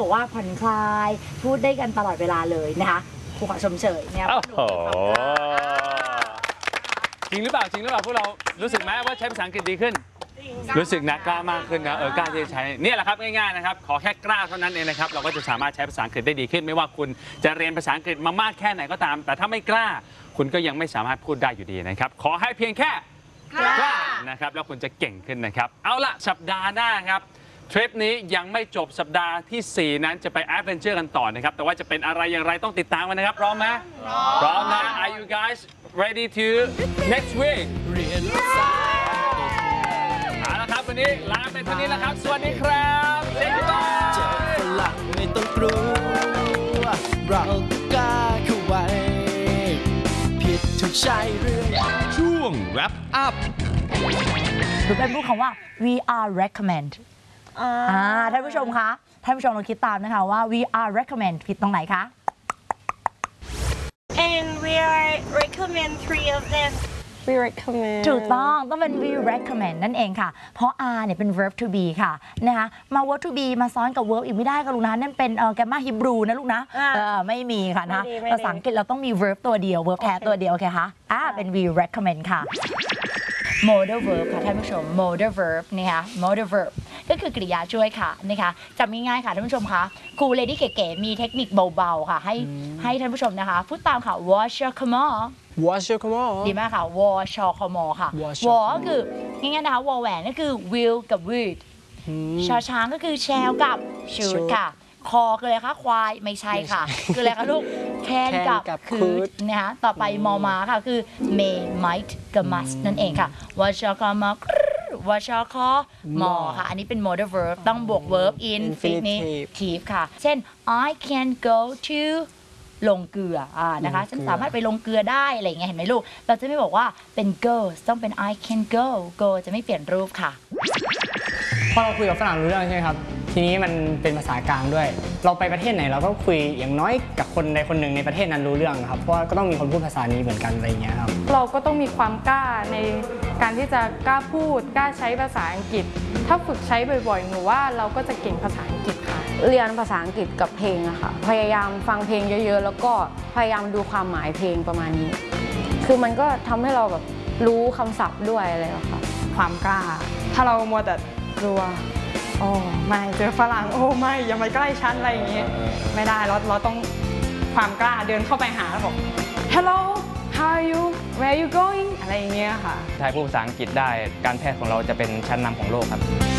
บอกว่าผ่อนคลายพูดได้กันตลอดเวลาเลยนะคะครูขอชมเชยเนี่ยจริงหรือเปล่าพวกเรารู้สึกไหมว่าใช้ภาษาอังกฤษดีขึ้นรู้สึกนะกล้ามากขึ้นนะกล้าที่จะใช้เนี่ยแหละครับง่ายๆนะครับขอแค่กล้าเท่านั้นเองนะครับเราก็จะสามารถใช้ภาษาอังกฤษได้ดีขึ้นไม่ว่าคุณจะเรียนภาษาอังกฤษมามากแค่ไหนก็ตามแต่ถ้าไม่กล้าคุณก็ยังไม่สามารถพูดได้อยู่ดีนะครับขอให้เพียงแค่กล้านะครับแล้วคุณจะเก่งขึ้นนะครับเอาล่ะสัปดาห์หน้าครับทริปนี้ยังไม่จบสัปดาห์ที่4นั้นจะไปแอดเวนเจอร์กันต่อนะครับแต่ว่าจะเป็นอะไรอย่างไรต้องติดตามกันนะครับพร้อมไหมพร้อมนะ Are you guys ready to next week เอาละครับวันนี้ลาไปเท่านี้แล้วครับสวัสดีครับเจ๊บ้าเจอฝรั่งไม่ต้องกลัวเรากล้าเข้าไว้ผิดถูกใช่เรื่องช่วง wrap up คือเป็นพูดคำว่า we are recommend ท่านผู้ชมคะท่านผู้ชมลองคิดตามนะคะว่า we are recommend ผิดตรงไหนคะ And we are recommend 3 of them. We recommend ถูกต้องเป็น we recommend นั่นเองค่ะเพราะ are เนี่ยเป็น verb to be ค่ะนะคะมา verb to be มาซ้อนกับ verb อีกไม่ได้ค่ะลูกนะนั่นเป็นแกมมาฮิบรูนะลูกนะไม่มีค่ะนะภาษาอังกฤษเราต้องมี verb ตัวเดียว verb แท้ตัวเดียวโอเคคะเป็น we recommend ค่ะ modal verb ค่ะท่านผู้ชม modal verb นะคะ modal verb ก็คือกริยาช่วยค่ะนะคะจำง่ายๆค่ะท่านผู้ชมคะครูเลดี้เก๋ๆมีเทคนิคเบาๆค่ะให้ท่านผู้ชมนะคะพูดตามค่ะ wash your come on Wash your come on ดีมากค่ะ wash your come on ค่ะ วอก็คือง่ายๆนะคะวอแหวนก็คือ will กับ would ชอช้างก็คือ shall กับ should ค่ะคอคืออะไรคะควายไม่ใช่ค่ะคืออะไรคะลูก can กับ could นะคะต่อไปมอม้าค่ะคือ may might กับ must นั่นเองค่ะ wash your come on wash your call มอค่ะอันนี้เป็น modal verb ต้องบวก verb infinitive ค่ะเช่น I can go to ลงเกลือนะคะฉันสามารถไปลงเกลือได้อะไรอย่างเงี้ยเห็นไหมลูกเราจะไม่บอกว่าเป็น go ต้องเป็น I can go จะไม่เปลี่ยนรูปค่ะพอเราคุยกับฝรั่งรู้เรื่องใช่ไหมครับทีนี้มันเป็นภาษากลางด้วยเราไปประเทศไหนเราก็คุยอย่างน้อยกับคนใดคนหนึ่งในประเทศนั้นรู้เรื่องครับเพราะว่าก็ต้องมีคนพูดภาษานี้เหมือนกันอะไรอย่างเงี้ยครับเราก็ต้องมีความกล้าในการที่จะกล้าพูดกล้าใช้ภาษาอังกฤษถ้าฝึกใช้บ่อยๆหนูว่าเราก็จะเก่งภาษาอังกฤษค่ะเรียนภาษาอังกฤษกับเพลงอะค่ะพยายามฟังเพลงเยอะๆแล้วก็พยายามดูความหมายเพลงประมาณนี้คือมันก็ทำให้เราแบบรู้คำศัพท์ด้วยอะไรอะค่ะความกล้าถ้าเรามัวแต่กลัวโอ้ไม่เจอฝรั่งโอ้ไม่อย่ามาใกล้ฉันอะไรอย่างเงี้ยไม่ได้เราต้องความกล้าเดินเข้าไปหาแล้วบอก Hello how are you where are you going อะไรอย่างเงี้ยค่ะถ้าพูดภาษาอังกฤษได้การแพทย์ของเราจะเป็นชั้นนำของโลกครับ